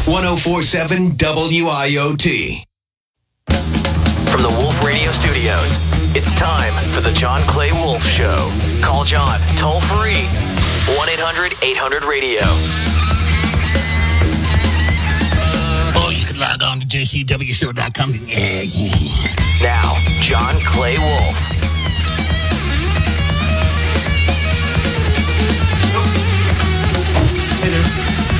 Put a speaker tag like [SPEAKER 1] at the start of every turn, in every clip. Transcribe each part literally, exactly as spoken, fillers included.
[SPEAKER 1] one oh four point seven W I O T.
[SPEAKER 2] From the Wolf Radio Studios, it's time for the John Clay Wolf Show. Call John toll free, one eight hundred eight hundred radio.
[SPEAKER 3] Or you can log on to J C W show dot com. Yeah, yeah.
[SPEAKER 2] Now, John Clay Wolf.
[SPEAKER 4] Hey there.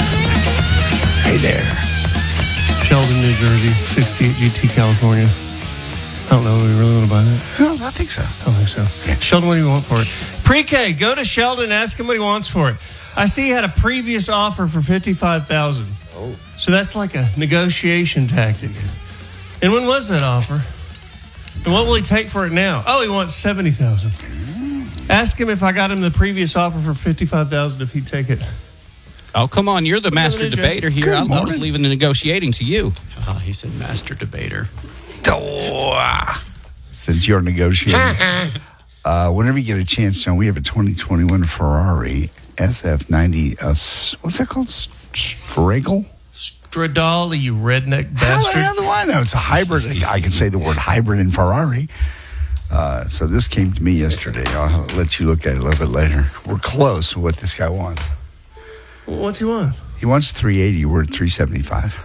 [SPEAKER 5] Hey there.
[SPEAKER 4] Sheldon, New Jersey, sixty-eight G T, California. I don't know. Do we really want to buy that?
[SPEAKER 5] No, I think so.
[SPEAKER 4] I don't think so. Sheldon, what do you want for it? Pre-K, go to Sheldon and ask him what he wants for it. I see he had a previous offer for fifty-five thousand dollars. Oh. So that's like a negotiation tactic. And when was that offer? And what will he take for it now? Oh, he wants seventy thousand dollars. Ask him if I got him the previous offer for fifty-five thousand dollars if he'd take it.
[SPEAKER 6] Oh, come on. You're the master debater here. I, I was leaving the negotiating to you.
[SPEAKER 7] Oh, he said master debater.
[SPEAKER 5] Oh, since you're negotiating, uh, whenever you get a chance, John, we have a twenty twenty-one Ferrari S F ninety. Uh, what's that called? Straggle?
[SPEAKER 4] Stradale, you redneck bastard.
[SPEAKER 5] How the hell do I know? It's a hybrid. I can say the word hybrid in Ferrari. Uh, so this came to me yesterday. I'll let you look at it a little bit later. We're close with what this guy wants.
[SPEAKER 4] What's he want?
[SPEAKER 5] He wants three eighty. We're at three seventy-five.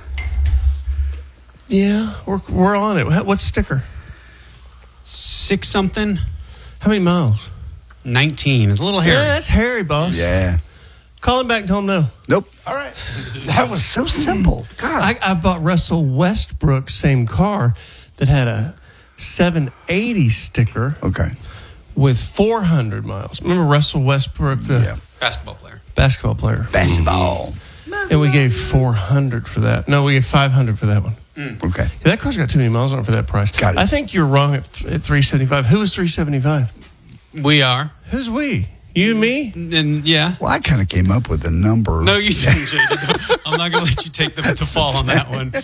[SPEAKER 4] Yeah, we're we're on it. What's sticker?
[SPEAKER 7] Six something.
[SPEAKER 4] How many miles?
[SPEAKER 7] Nineteen. It's a little hairy.
[SPEAKER 4] Yeah, that's hairy, boss.
[SPEAKER 5] Yeah.
[SPEAKER 4] Call him back and tell him no.
[SPEAKER 5] Nope. All right. That was so simple. God.
[SPEAKER 4] I, I bought Russell Westbrook's same car that had a seven eighty sticker.
[SPEAKER 5] Okay.
[SPEAKER 4] With four hundred miles. Remember Russell Westbrook, the
[SPEAKER 5] yeah.
[SPEAKER 7] basketball player?
[SPEAKER 4] Basketball player.
[SPEAKER 5] Basketball.
[SPEAKER 4] Mm-hmm. And we gave four hundred for that. No, we gave five hundred for that one.
[SPEAKER 5] Mm. Okay.
[SPEAKER 4] Yeah, that car's got too many miles on it for that price.
[SPEAKER 5] Got it.
[SPEAKER 4] I think you're wrong at, th- at three seventy-five. Who was three seventy-five?
[SPEAKER 7] We are.
[SPEAKER 4] Who's we? You and me?
[SPEAKER 7] And yeah.
[SPEAKER 5] Well, I kind of came up with a number.
[SPEAKER 7] No, you didn't, J D. I'm not going to let you take the, the fall on that one.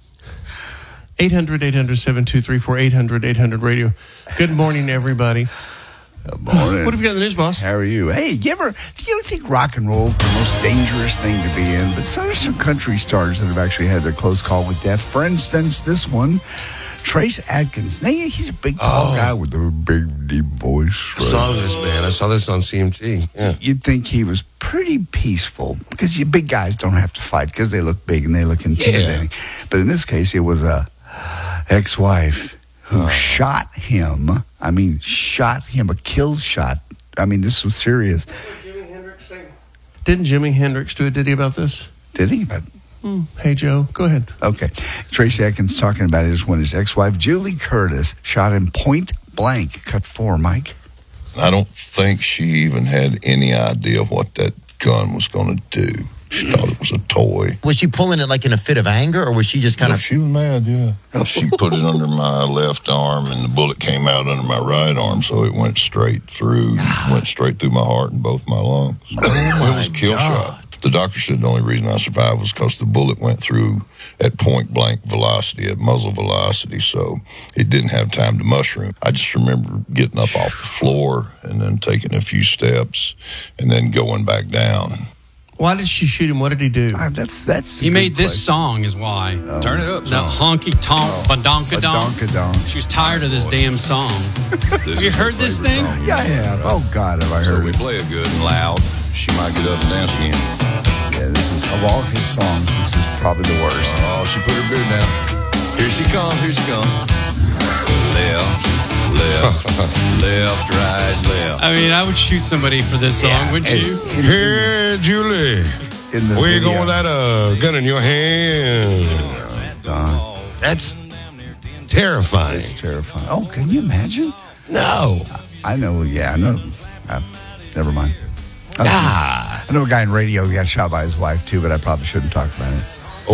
[SPEAKER 4] eight hundred eight hundred seven two three four, eight hundred eight hundred radio. Good morning, everybody.
[SPEAKER 5] Good morning.
[SPEAKER 4] What have you got in the news, boss?
[SPEAKER 5] How are you? Hey, you ever, do you think rock and roll is the most dangerous thing to be in? But so are some country stars that have actually had their close call with death. For instance, this one, Trace Adkins. Now, he's a big, tall oh. guy with a big, deep voice.
[SPEAKER 8] Right? I saw this, man. I saw this on C M T. Yeah.
[SPEAKER 5] You'd think he was pretty peaceful because you big guys don't have to fight because they look big and they look intimidating. Yeah. But in this case, it was a ex-wife who oh. shot him. I mean, shot him, a kill shot. I mean, this was serious.
[SPEAKER 4] Jimi Hendrix thing. Didn't Jimi Hendrix do a ditty about this?
[SPEAKER 5] Did he? But,
[SPEAKER 4] hmm. Hey, Joe, go ahead.
[SPEAKER 5] Okay. Tracy Atkins talking about it when his ex-wife, Julie Curtis, shot him point blank. Cut four, Mike.
[SPEAKER 9] I don't think she even had any idea what that gun was going to do. She thought it was a toy.
[SPEAKER 3] Was she pulling it like in a fit of anger, or was she just kind
[SPEAKER 9] no,
[SPEAKER 3] of...
[SPEAKER 9] She was mad, yeah. She put it under my left arm, and the bullet came out under my right arm, so it went straight through, went straight through my heart and both my lungs.
[SPEAKER 3] Oh, my
[SPEAKER 9] It was a kill
[SPEAKER 3] God.
[SPEAKER 9] shot. The doctor said the only reason I survived was because the bullet went through at point-blank velocity, at muzzle velocity, so it didn't have time to mushroom. I just remember getting up off the floor and then taking a few steps and then going back down.
[SPEAKER 4] Why did she shoot him? What did he do?
[SPEAKER 5] Uh, that's that's.
[SPEAKER 7] He made this song is why.
[SPEAKER 9] Oh. Turn it up.
[SPEAKER 7] That honky tonk
[SPEAKER 5] Oh.
[SPEAKER 7] badonkadonk.
[SPEAKER 5] Badonkadonk.
[SPEAKER 7] She was tired of this damn song. Have you heard this thing?
[SPEAKER 9] Song.
[SPEAKER 5] Yeah, I have. Oh, God, have I
[SPEAKER 9] So
[SPEAKER 5] heard
[SPEAKER 9] we
[SPEAKER 5] it.
[SPEAKER 9] play it good and loud. She might get up and dance again.
[SPEAKER 5] Yeah, this is, of all his songs, this is probably the worst.
[SPEAKER 9] Oh, she put her boot down. Here she comes, here she comes. Left, left, left, right, left.
[SPEAKER 7] I mean, I would shoot somebody for this song,
[SPEAKER 5] Yeah,
[SPEAKER 7] wouldn't
[SPEAKER 5] and-
[SPEAKER 7] you?
[SPEAKER 5] and-
[SPEAKER 8] Hey, Julie.
[SPEAKER 5] in the
[SPEAKER 8] Where you
[SPEAKER 5] video.
[SPEAKER 8] going with that uh, gun in your hand?
[SPEAKER 5] Uh,
[SPEAKER 8] That's terrifying.
[SPEAKER 5] it's terrifying. Oh, can you imagine?
[SPEAKER 8] No.
[SPEAKER 5] I know, yeah, I know. Uh, never mind. Okay.
[SPEAKER 8] Ah.
[SPEAKER 5] I know a guy in radio who got shot by his wife, too, but I probably shouldn't talk about it.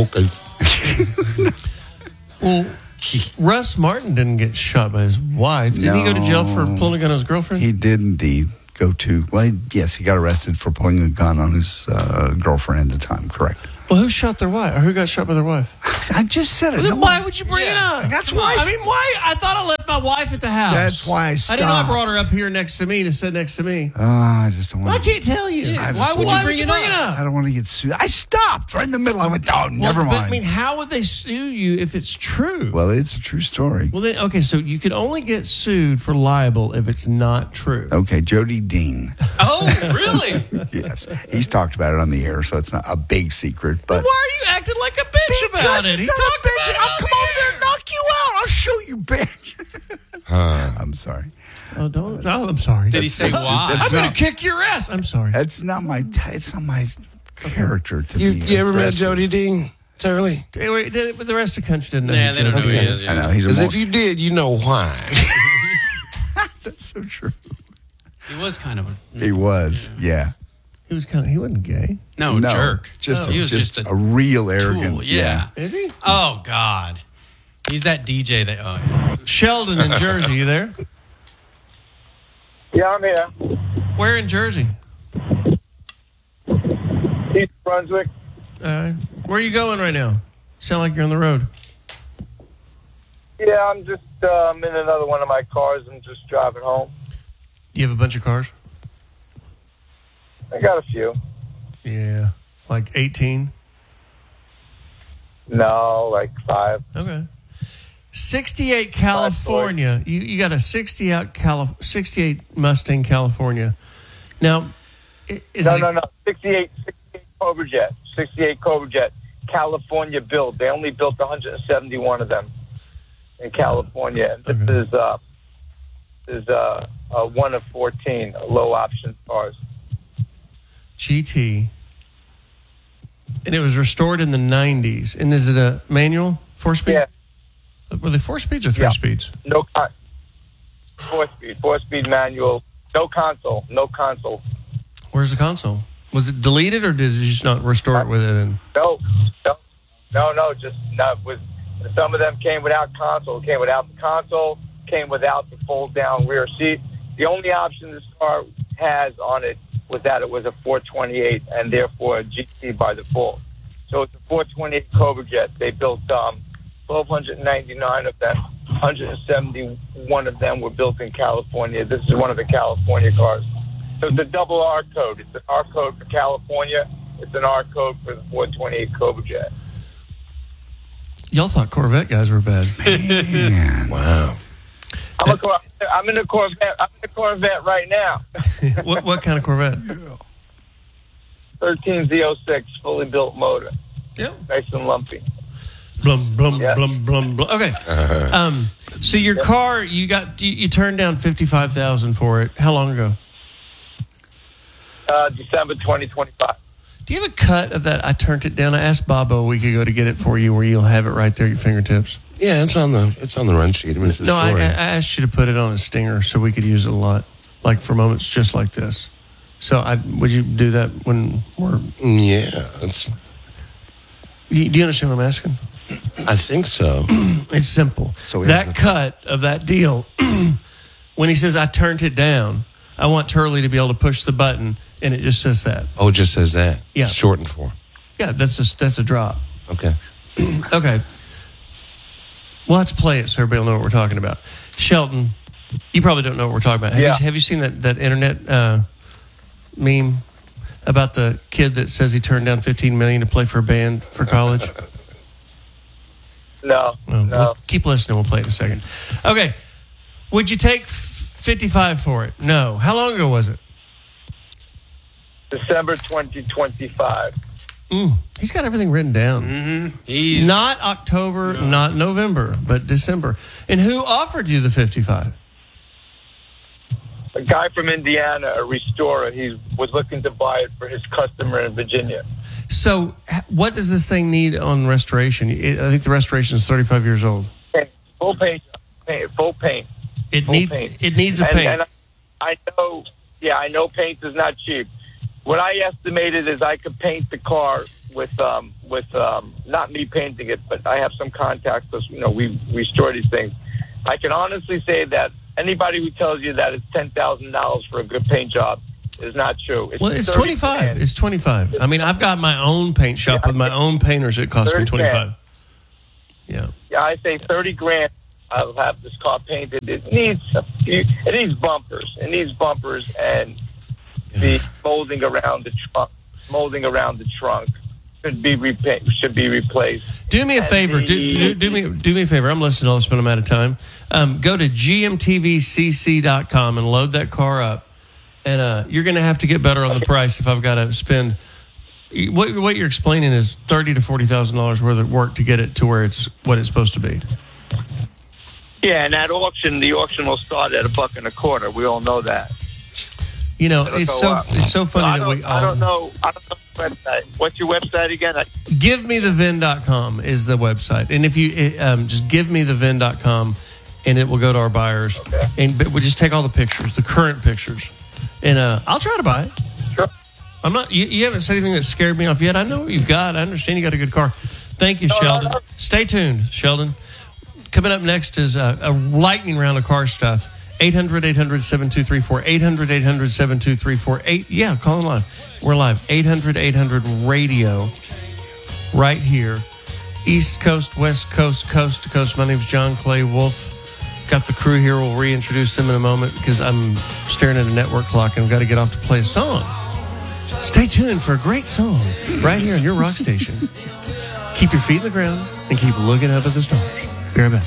[SPEAKER 8] Okay.
[SPEAKER 4] Well, Russ Martin didn't get shot by his wife. Did he go to jail for pulling a gun on his girlfriend?
[SPEAKER 5] He did indeed go to, well, he, yes, he got arrested for pulling a gun on his uh, girlfriend at the time, correct.
[SPEAKER 4] Well, who shot their wife? Or who got shot by their wife?
[SPEAKER 5] I just said it.
[SPEAKER 4] Well, then
[SPEAKER 5] No
[SPEAKER 4] why
[SPEAKER 5] one-
[SPEAKER 4] would you bring
[SPEAKER 5] Yeah.
[SPEAKER 4] it up?
[SPEAKER 5] That's
[SPEAKER 4] Come
[SPEAKER 5] why
[SPEAKER 4] on.
[SPEAKER 5] I
[SPEAKER 4] I mean, why? I thought I left my wife at the house.
[SPEAKER 5] That's why I
[SPEAKER 4] I didn't know I
[SPEAKER 5] stopped.
[SPEAKER 4] brought her up here next to me to sit next to me.
[SPEAKER 5] Oh, I just don't want
[SPEAKER 4] I
[SPEAKER 5] to.
[SPEAKER 4] can't tell you.
[SPEAKER 5] I just
[SPEAKER 4] Why
[SPEAKER 5] don't
[SPEAKER 4] would you
[SPEAKER 5] want-
[SPEAKER 4] bring, it, bring it up?
[SPEAKER 5] I don't want to get sued. I stopped right in the middle. I went, oh, never
[SPEAKER 4] well,
[SPEAKER 5] mind.
[SPEAKER 4] But, I mean, how would they sue you if it's true?
[SPEAKER 5] Well, it's a true story.
[SPEAKER 4] Well, then, okay, so you can only get sued for libel if it's not true.
[SPEAKER 5] Okay, Jody Dean.
[SPEAKER 7] Oh, really?
[SPEAKER 5] Yes, he's talked about it on the air, so it's not a big secret. But
[SPEAKER 4] Why are you acting like a bitch about
[SPEAKER 5] Because
[SPEAKER 4] it?
[SPEAKER 5] it's
[SPEAKER 4] He
[SPEAKER 5] not a
[SPEAKER 4] talked
[SPEAKER 5] bitch.
[SPEAKER 4] about it.
[SPEAKER 5] I'll
[SPEAKER 4] on
[SPEAKER 5] come
[SPEAKER 4] the
[SPEAKER 5] over there
[SPEAKER 4] air.
[SPEAKER 5] and knock you out. I'll show you, bitch. I'm sorry.
[SPEAKER 4] Oh, don't. Oh, I'm sorry.
[SPEAKER 7] Did he say why?
[SPEAKER 4] I'm going to kick your ass. I'm sorry.
[SPEAKER 5] That's not my. T- it's not my character to
[SPEAKER 8] You,
[SPEAKER 5] be.
[SPEAKER 8] you ever met
[SPEAKER 5] aggressive.
[SPEAKER 8] Jody Dean, Turley?
[SPEAKER 4] Hey, wait, did- but the rest of the country didn't know.
[SPEAKER 7] Yeah,
[SPEAKER 4] who
[SPEAKER 7] they don't
[SPEAKER 4] Jody
[SPEAKER 7] know who he
[SPEAKER 4] Dean
[SPEAKER 7] is.
[SPEAKER 5] I know he's a.
[SPEAKER 8] Because
[SPEAKER 5] More,
[SPEAKER 8] if you did, you know why.
[SPEAKER 5] that's so true.
[SPEAKER 7] He was kind of a
[SPEAKER 5] He was. Yeah.
[SPEAKER 4] He was kind of. He wasn't gay.
[SPEAKER 7] no,
[SPEAKER 5] no,
[SPEAKER 7] jerk.
[SPEAKER 5] Just,
[SPEAKER 7] Oh,
[SPEAKER 5] a,
[SPEAKER 7] he was
[SPEAKER 5] just,
[SPEAKER 7] just a
[SPEAKER 5] a real arrogant.
[SPEAKER 7] tool, yeah.
[SPEAKER 4] Is he?
[SPEAKER 7] Oh God, he's that D J that. Oh, yeah.
[SPEAKER 4] Sheldon in Jersey. You there?
[SPEAKER 10] Yeah, I'm here.
[SPEAKER 4] Where in Jersey?
[SPEAKER 10] East Brunswick.
[SPEAKER 4] All right. Where are you going right now? Sound like you're on the road.
[SPEAKER 10] Yeah, I'm just um, in another one of my cars and just driving home.
[SPEAKER 4] You have a bunch of cars?
[SPEAKER 10] I got a few.
[SPEAKER 4] Yeah. Like eighteen?
[SPEAKER 10] No, like five.
[SPEAKER 4] Okay. sixty-eight California. You you got a sixty out Cali- sixty-eight Mustang California. Now, i- is
[SPEAKER 10] no,
[SPEAKER 4] it,
[SPEAKER 10] no, no. sixty-eight, sixty-eight Cobra Jet. sixty-eight Cobra Jet. California built. They only built one hundred seventy-one of them in California. And this
[SPEAKER 4] Okay.
[SPEAKER 10] is uh, is uh, uh, one of fourteen low option cars.
[SPEAKER 4] G T. And it was restored in the nineties. And is it a manual four speed?
[SPEAKER 10] Yeah.
[SPEAKER 4] Were they four speeds or three
[SPEAKER 10] Yeah.
[SPEAKER 4] speeds?
[SPEAKER 10] No con- four speed, four speed manual. No console. No console.
[SPEAKER 4] Where's the console? Was it deleted or did you just not restore it with it? And
[SPEAKER 10] No, no, no, no. Just not with. Some of them came without console. Came without the console. Came without the fold down rear seat. The only option this car has on it was that it was a four twenty-eight and therefore a G T by default. So it's a four twenty-eight Cobra Jet. They built um, twelve ninety-nine of them. one hundred seventy-one of them were built in California. This is one of the California cars. So it's a double R code. It's an R code for California. It's an R code for the four twenty-eight Cobra Jet.
[SPEAKER 4] y'all thought Corvette guys were bad.
[SPEAKER 5] Man.
[SPEAKER 8] Wow.
[SPEAKER 10] I'm, a Cor- I'm in a Corvette. I'm in a Corvette right now.
[SPEAKER 4] what what kind of Corvette?
[SPEAKER 10] thirteen Z oh six, fully built motor.
[SPEAKER 4] Yeah.
[SPEAKER 10] Nice and lumpy.
[SPEAKER 4] Blum blum
[SPEAKER 10] Yeah.
[SPEAKER 4] blum blum blum. Okay. Um. So your car, you got you, you turned down fifty-five thousand for it. How long ago?
[SPEAKER 10] Uh, December twenty twenty-five.
[SPEAKER 4] Do you have a cut of that? I turned it down. I asked Bobo a week ago to get it for you, where you'll have it right there at your fingertips.
[SPEAKER 8] Yeah, it's on the it's on the run sheet. I mean, it's the
[SPEAKER 4] No, I, I
[SPEAKER 8] story.
[SPEAKER 4] asked you to put it on a stinger so we could use it a lot, like for moments just like this. So, I would you do that when we're?
[SPEAKER 8] yeah, it's.
[SPEAKER 4] You, do you understand what I'm asking?
[SPEAKER 8] I think so.
[SPEAKER 4] It's simple.
[SPEAKER 5] So he
[SPEAKER 4] that
[SPEAKER 5] has a-
[SPEAKER 4] cut of that deal, when he says I turned it down, I want Turley to be able to push the button, and it just says that.
[SPEAKER 8] Oh, it just says that.
[SPEAKER 4] Yeah.
[SPEAKER 8] It's shortened for.
[SPEAKER 4] Yeah, that's a that's a drop.
[SPEAKER 8] Okay.
[SPEAKER 4] Okay. We'll have to play it so everybody will know what we're talking about. Shelton, you probably don't know what we're talking about. Have,
[SPEAKER 10] Yeah.
[SPEAKER 4] you, have you seen that, that internet uh, meme about the kid that says he turned down fifteen million dollars to play for a band for college?
[SPEAKER 10] No,
[SPEAKER 4] Well,
[SPEAKER 10] no.
[SPEAKER 4] we'll keep listening. We'll play it in a second. Okay. Would you take fifty-five for it? No. How long ago was it?
[SPEAKER 10] December twenty twenty-five.
[SPEAKER 4] Mm, he's got everything written down.
[SPEAKER 7] Mm-hmm. He's
[SPEAKER 4] Not October,
[SPEAKER 7] No.
[SPEAKER 4] not November, but December. And who offered you the fifty-five?
[SPEAKER 10] A guy from Indiana, a restorer, he was looking to buy it for his customer in Virginia.
[SPEAKER 4] So, h- what does this thing need on restoration? It, I think the restoration is thirty-five years old.
[SPEAKER 10] Full paint, paint full paint.
[SPEAKER 4] It
[SPEAKER 10] Full
[SPEAKER 4] need
[SPEAKER 10] paint.
[SPEAKER 4] it needs a
[SPEAKER 10] And,
[SPEAKER 4] paint.
[SPEAKER 10] and I know, yeah, I know paint is not cheap. What I estimated is I could paint the car with, um, with um, not me painting it, but I have some contacts because you know we restore these things. I can honestly say that anybody who tells you that it's ten thousand dollars for a good paint job is not true.
[SPEAKER 4] well, it's
[SPEAKER 10] thirty
[SPEAKER 4] twenty-five.
[SPEAKER 10] grand.
[SPEAKER 4] It's twenty-five. I mean, I've got my own paint shop
[SPEAKER 10] Yeah,
[SPEAKER 4] with my own painters. It costs me
[SPEAKER 10] thirty grand.
[SPEAKER 4] twenty-five. Yeah.
[SPEAKER 10] Yeah, I say thirty grand. I'll have this car painted. It needs a few, it needs bumpers. It needs bumpers and the molding around the trunk. Molding around the trunk should be repa- should be replaced.
[SPEAKER 4] Do me a
[SPEAKER 10] And
[SPEAKER 4] favor.
[SPEAKER 10] the-
[SPEAKER 4] Do, do, do me do me a favor. I'm listening to all this, but I'm out of time. Um, go to G M T V C C dot com and load that car up. And uh, you're going to have to get better on the price if I've got to spend. What, what you're explaining is thirty to forty thousand dollars worth of work to get it to where it's what it's supposed to be.
[SPEAKER 10] Yeah, and that auction, the auction will start at a buck and a quarter. We all know that.
[SPEAKER 4] You know,
[SPEAKER 10] It'll
[SPEAKER 4] it's
[SPEAKER 10] go
[SPEAKER 4] so
[SPEAKER 10] up.
[SPEAKER 4] it's so funny
[SPEAKER 10] I
[SPEAKER 4] that
[SPEAKER 10] don't,
[SPEAKER 4] we.
[SPEAKER 10] I
[SPEAKER 4] all-
[SPEAKER 10] don't know. I don't know the website. What's your website again? I,
[SPEAKER 4] give me the vin dot com is the website. And if you it, um, just give me the vin dot com and it will go to our buyers.
[SPEAKER 10] Okay.
[SPEAKER 4] And but we just take all the pictures, the current pictures. And uh, I'll try to buy it.
[SPEAKER 10] Sure.
[SPEAKER 4] I'm not you, you haven't said anything that scared me off yet. I know what you've got. I understand you got a good car. Thank you,
[SPEAKER 10] No, no,
[SPEAKER 4] Sheldon.
[SPEAKER 10] no.
[SPEAKER 4] Stay tuned, Sheldon. Coming up next is a, a lightning round of car stuff. eight hundred, eight hundred, seven two three four. eight hundred, eight hundred, seven two three four. Eight, yeah, call in live. We're live. eight hundred, eight hundred radio right here. East Coast, West Coast, coast to coast. My name's John Clay Wolf. Got the crew here. We'll reintroduce them in a moment because I'm staring at a network clock and I've got to get off to play a song. Stay tuned for a great song right here on your rock station. Keep your feet in the ground and keep looking up at the stars. Be right back.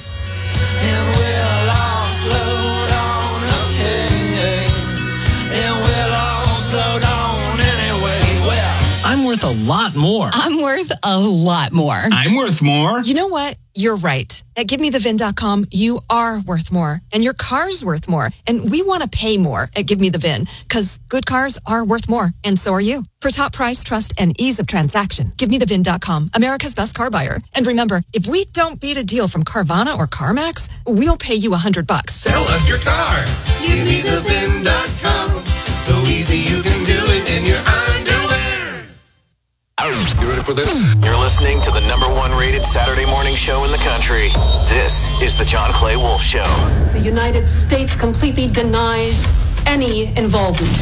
[SPEAKER 3] I'm worth a lot more.
[SPEAKER 11] I'm worth a lot more.
[SPEAKER 3] I'm worth more.
[SPEAKER 11] You know what? You're right. At give me the vin dot com, you are worth more. And your car's worth more. And we want to pay more at Give Me The VIN because good cars are worth more. And so are you. For top price, trust, and ease of transaction, give me the vin dot com, America's best car buyer. And remember, if we don't beat a deal from Carvana or CarMax, we'll pay you a hundred bucks.
[SPEAKER 1] Sell us your car. Give me the vin dot com. So easy you can do it in your underwear.
[SPEAKER 2] You ready for this? You're listening to the number one rated Saturday morning show in the country. This is the John Clay Wolf Show.
[SPEAKER 12] The United States completely denies any involvement.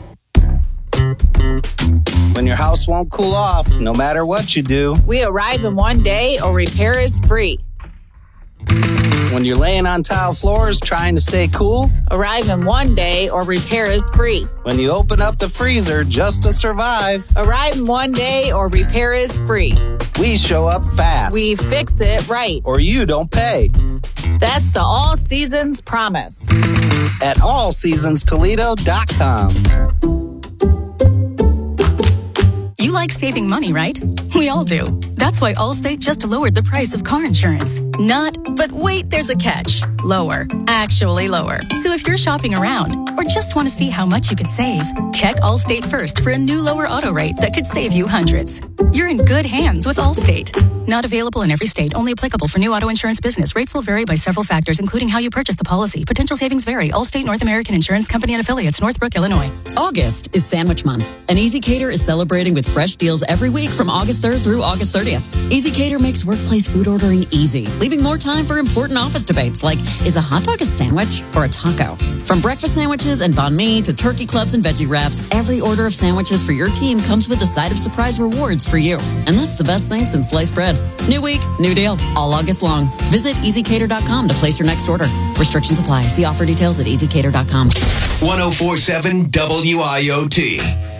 [SPEAKER 13] When your house won't cool off, no matter what you do.
[SPEAKER 14] We arrive in one day or repair is free.
[SPEAKER 13] When you're laying on tile floors trying to stay cool.
[SPEAKER 14] Arrive in one day or repair is free.
[SPEAKER 13] When you open up the freezer just to survive.
[SPEAKER 14] Arrive in one day or repair is free.
[SPEAKER 13] We show up fast.
[SPEAKER 14] We fix it right.
[SPEAKER 13] Or you don't pay.
[SPEAKER 14] That's the All Seasons promise.
[SPEAKER 13] At all seasons toledo dot com.
[SPEAKER 15] You like saving money, right? We all do. That's why Allstate just lowered the price of car insurance. Not, but wait, there's a catch. Lower. Actually lower. So if you're shopping around or just want to see how much you could save, check Allstate first for a new lower auto rate that could save you hundreds. You're in good hands with Allstate. Not available in every state. Only applicable for new auto insurance business. Rates will vary by several factors, including how you purchase the policy. Potential savings vary. Allstate North American Insurance Company and Affiliates, Northbrook, Illinois.
[SPEAKER 16] August is Sandwich Month, and Easy Cater is celebrating with fresh deals every week from August third through August thirtieth. Easy Cater makes workplace food ordering easy, leaving more time for important office debates like, is a hot dog a sandwich or a taco? From breakfast sandwiches and banh mi to turkey clubs and veggie wraps, every order of sandwiches for your team comes with a side of surprise rewards for you. And that's the best thing since sliced bread. New week, new deal, all August long. Visit easy cater dot com to place your next order. Restrictions apply. See offer details at easy cater dot com.
[SPEAKER 1] ten forty-seven W I O T.